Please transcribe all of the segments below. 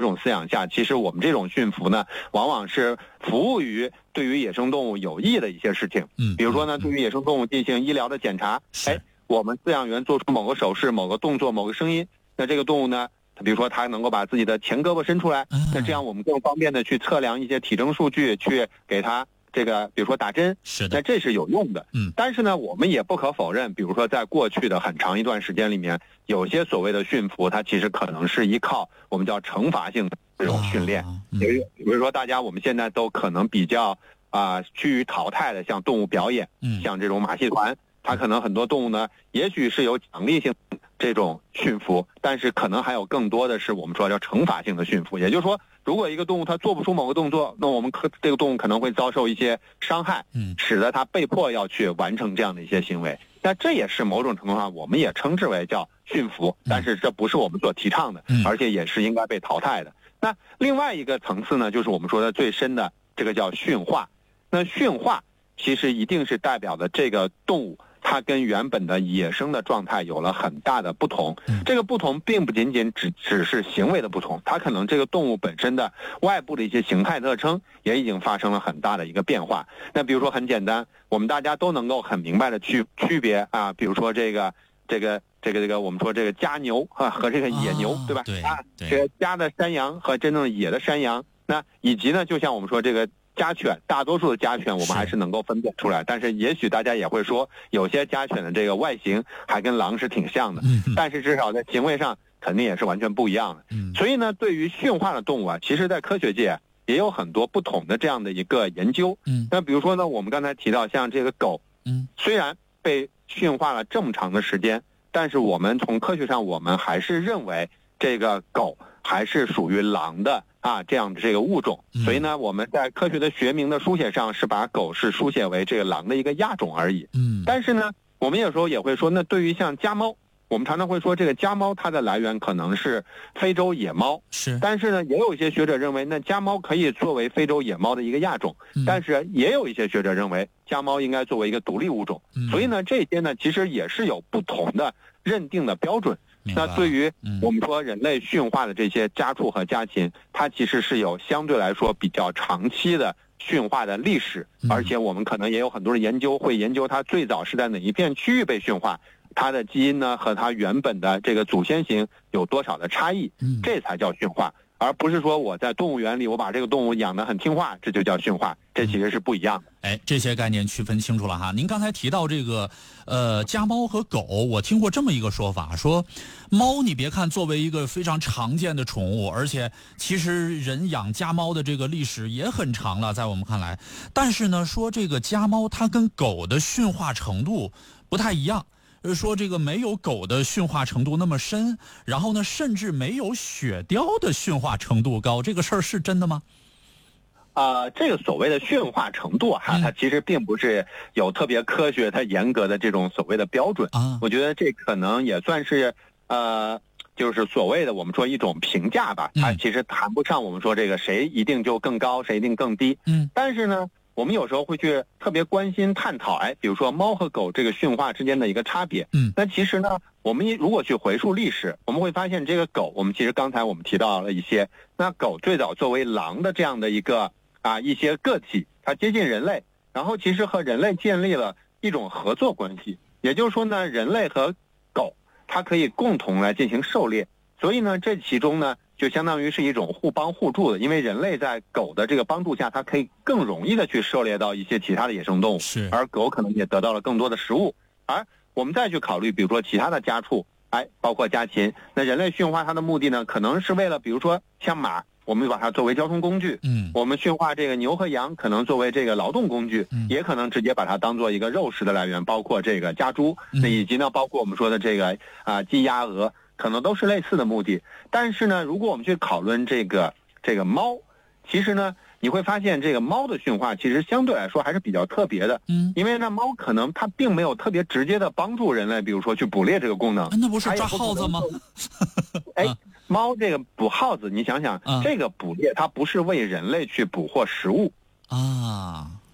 种饲养下，其实我们这种驯服呢，往往是服务于对于野生动物有益的一些事情。比如说呢，对于野生动物进行医疗的检查，我们饲养员做出某个手势、某个动作、某个声音，那这个动物呢，比如说它能够把自己的前胳膊伸出来，那这样我们更方便的去测量一些体征数据，去给它这个比如说打针，那这是有用的。但是呢，我们也不可否认，比如说在过去的很长一段时间里面，有些所谓的驯服，它其实可能是依靠我们叫惩罚性的这种训练。比如说我们现在都可能比较趋于淘汰的，像动物表演，像这种马戏团，它可能很多动物呢，也许是有奖励性这种驯服，但是可能还有更多的是我们说叫惩罚性的驯服。也就是说，如果一个动物它做不出某个动作，那我们这个动物可能会遭受一些伤害，使得它被迫要去完成这样的一些行为。那这也是某种程度上我们也称之为叫驯服，但是这不是我们所提倡的，而且也是应该被淘汰的。那另外一个层次呢，就是我们说的最深的这个叫驯化。那驯化其实一定是代表的这个动物它跟原本的野生的状态有了很大的不同。这个不同并不仅仅只是行为的不同，它可能这个动物本身的外部的一些形态特征也已经发生了很大的一个变化。那比如说很简单，我们大家都能够很明白的区别比如说这个我们说这个家牛和这个野牛，对吧？这个家的山羊和真正野的山羊，那以及呢，就像我们说这个家犬，大多数的家犬我们还是能够分辨出来，但是也许大家也会说，有些家犬的这个外形还跟狼是挺像的，但是至少在行为上肯定也是完全不一样的。所以呢，对于驯化的动物其实在科学界也有很多不同的这样的一个研究。那比如说呢，我们刚才提到像这个狗，虽然被驯化了这么长的时间，但是我们从科学上我们还是认为这个狗还是属于狼的这样的这个物种。所以呢，我们在科学的学名的书写上是把狗是书写为这个狼的一个亚种而已。但是呢，我们有时候也会说，那对于像家猫，我们常常会说这个家猫它的来源可能是非洲野猫，但是呢，也有一些学者认为那家猫可以作为非洲野猫的一个亚种，但是也有一些学者认为家猫应该作为一个独立物种。所以呢，这些呢其实也是有不同的认定的标准。那对于我们说人类驯化的这些家畜和家禽，它其实是有相对来说比较长期的驯化的历史，而且我们可能也有很多的研究会研究它最早是在哪一片区域被驯化，它的基因呢和它原本的这个祖先型有多少的差异，这才叫驯化，而不是说我在动物园里我把这个动物养得很听话，这就叫驯化，这其实是不一样的。 这些概念区分清楚了哈。您刚才提到这个家猫和狗，我听过这么一个说法，说猫你别看作为一个非常常见的宠物，而且其实人养家猫的这个历史也很长了，在我们看来，但是呢，说这个家猫它跟狗的驯化程度不太一样，说这个没有狗的驯化程度那么深，然后呢，甚至没有雪貂的驯化程度高，这个事儿是真的吗？ 这个所谓的驯化程度它其实并不是有特别科学、它严格的这种所谓的标准。我觉得这可能也算是就是所谓的我们说一种评价吧。它其实谈不上我们说这个谁一定就更高，谁一定更低。但是呢，我们有时候会去特别关心探讨，比如说猫和狗这个驯化之间的一个差别。那其实呢，我们如果去回溯历史，我们会发现这个狗，我们其实刚才我们提到了一些，那狗最早作为狼的这样的一个一些个体，它接近人类，然后其实和人类建立了一种合作关系。也就是说呢，人类和狗它可以共同来进行狩猎，所以呢，这其中呢就相当于是一种互帮互助的，因为人类在狗的这个帮助下，它可以更容易的去狩猎到一些其他的野生动物，而狗可能也得到了更多的食物。而我们再去考虑，比如说其他的家畜，包括家禽，那人类驯化它的目的呢，可能是为了，比如说像马，我们把它作为交通工具，我们驯化这个牛和羊，可能作为这个劳动工具，也可能直接把它当做一个肉食的来源，包括这个家猪，那以及呢，包括我们说的这个鸡鸭鹅，可能都是类似的目的。但是呢，如果我们去讨论这个猫，其实呢，你会发现这个猫的驯化其实相对来说还是比较特别的。因为呢，猫可能它并没有特别直接的帮助人类，比如说去捕猎这个功能。 那不是抓耗子吗？ 猫这个捕耗子，你想想，这个捕猎它不是为人类去捕获食物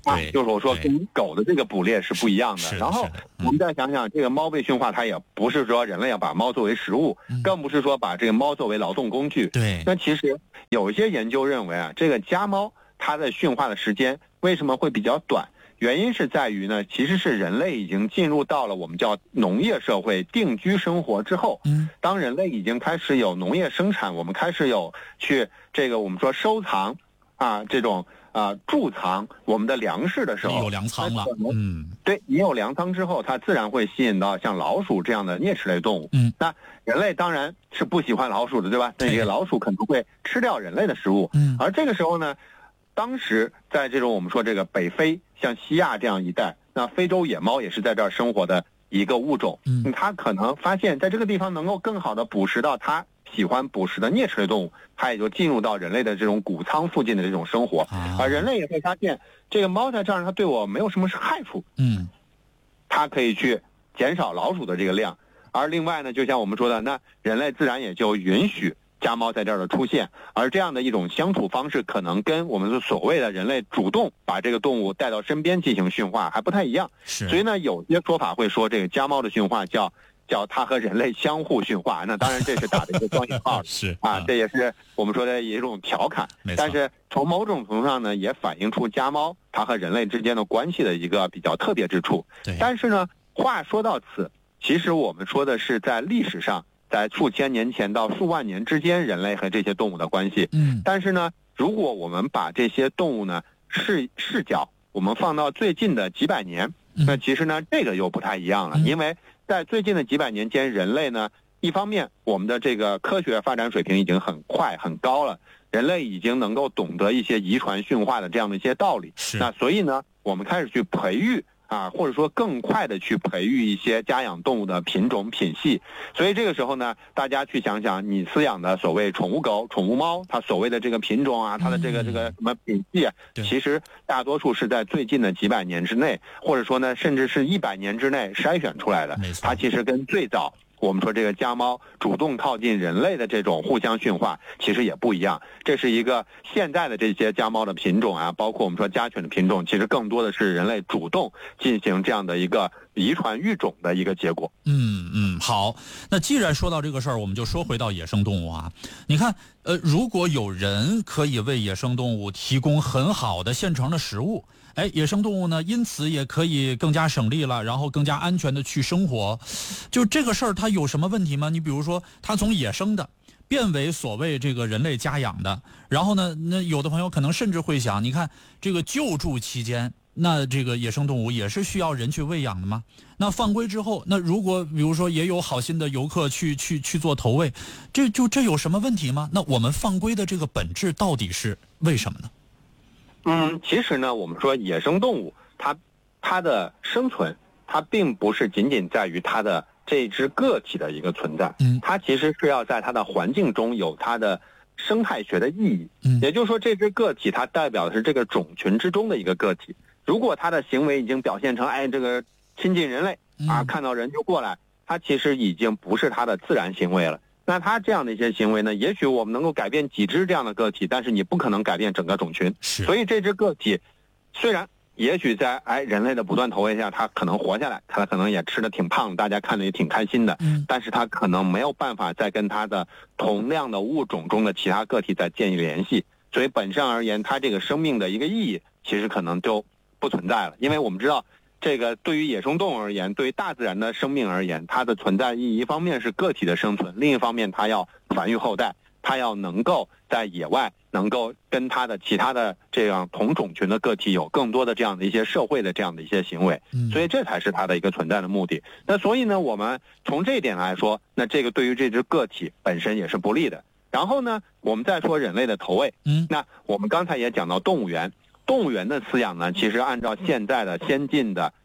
就是我说跟狗的这个捕猎是不一样的。然后我们再想想，这个猫被驯化，它也不是说人类要把猫作为食物，更不是说把这个猫作为劳动工具。 对， 那其实有一些研究认为这个家猫它的驯化的时间为什么会比较短？原因是在于呢，其实是人类已经进入到了我们叫农业社会定居生活之后，当人类已经开始有农业生产，我们开始有去这个我们说收藏这种贮藏我们的粮食的时候， 有粮仓了， 对，你有粮仓之后，它自然会吸引到像老鼠这样的啮齿类动物。那人类当然是不喜欢老鼠的，对吧？那个老鼠可能会吃掉人类的食物，而这个时候呢，当时在这种我们说这个北非，像西亚这样一带，那非洲野猫也是在这儿生活的一个物种，它可能发现在这个地方能够更好的捕食到它喜欢捕食的啮齿类动物，它也就进入到人类的这种谷仓附近的这种生活，而人类也会发现这个猫在这儿它对我没有什么害处，它可以去减少老鼠的这个量，而另外呢，就像我们说的，那人类自然也就允许家猫在这儿的出现，而这样的一种相处方式可能跟我们所谓的人类主动把这个动物带到身边进行驯化还不太一样。所以呢，有些说法会说这个家猫的驯化叫它和人类相互驯化，那当然这是打的一个双引号这也是我们说的一种调侃。但是从某种程度上呢，也反映出家猫它和人类之间的关系的一个比较特别之处。但是呢，话说到此，其实我们说的是在历史上，在数千年前到数万年之间，人类和这些动物的关系。但是呢，如果我们把这些动物呢视角我们放到最近的几百年，那其实呢这个又不太一样了，因为在最近的几百年间，人类呢一方面我们的这个科学发展水平已经很快很高了，人类已经能够懂得一些遗传驯化的这样的一些道理，那所以呢我们开始去培育或者说更快的去培育一些家养动物的品种品系。所以这个时候呢，大家去想想你饲养的所谓宠物狗、宠物猫，它所谓的这个品种它的这个什么品系其实大多数是在最近的几百年之内，或者说呢甚至是100年之内筛选出来的。它其实跟最早我们说这个家猫主动靠近人类的这种互相驯化其实也不一样，这是一个现在的这些家猫的品种包括我们说家犬的品种，其实更多的是人类主动进行这样的一个遗传育种的一个结果。 好，那既然说到这个事儿，我们就说回到野生动物你看如果有人可以为野生动物提供很好的现成的食物，野生动物呢因此也可以更加省力了，然后更加安全的去生活，就这个事儿它有什么问题吗？你比如说它从野生的变为所谓这个人类家养的，然后呢那有的朋友可能甚至会想，你看这个救助期间，那这个野生动物也是需要人去喂养的吗？那放归之后，那如果比如说也有好心的游客去做投喂，这有什么问题吗？那我们放归的这个本质到底是为什么呢？ 其实呢，我们说野生动物它的生存，它并不是仅仅在于它的这只个体的一个存在，它其实是要在它的环境中有它的生态学的意义。也就是说，这只个体它代表的是这个种群之中的一个个体。如果它的行为已经表现成这个亲近人类看到人就过来，它其实已经不是它的自然行为了。那它这样的一些行为呢，也许我们能够改变几只这样的个体，但是你不可能改变整个种群。所以这只个体虽然也许在人类的不断投喂下，它可能活下来，它可能也吃得挺胖，大家看着也挺开心的，但是它可能没有办法再跟它的同样的物种中的其他个体再建立联系。所以本身而言，它这个生命的一个意义其实可能就不存在了。因为我们知道这个对于野生动物而言，对于大自然的生命而言，它的存在意义一方面是个体的生存，另一方面它要繁育后代，它要能够在野外能够跟它的其他的这样同种群的个体有更多的这样的一些社会的这样的一些行为，所以这才是它的一个存在的目的。那所以呢，我们从这一点来说，那这个对于这只个体本身也是不利的。然后呢，我们再说人类的投喂，那我们刚才也讲到动物园的饲养呢，其实按照现在的先进的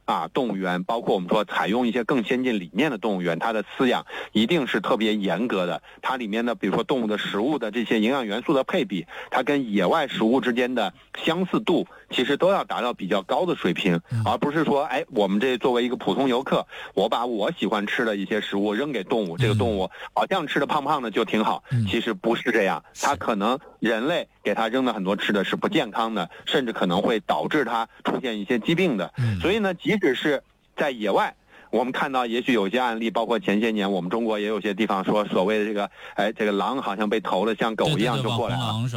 动物园，包括我们说采用一些更先进理念的动物园，它的饲养一定是特别严格的。它里面的比如说动物的食物的这些营养元素的配比，它跟野外食物之间的相似度，其实都要达到比较高的水平，而不是说我们这作为一个普通游客，我把我喜欢吃的一些食物扔给动物，这个动物好像吃的胖胖的就挺好，其实不是这样，它可能人类给它扔的很多吃的是不健康的，甚至可能会导致它出现一些疾病的。所以呢，即使是在野外，我们看到也许有些案例，包括前些年我们中国也有些地方说所谓的这个狼好像被投了像狗一样就过来了。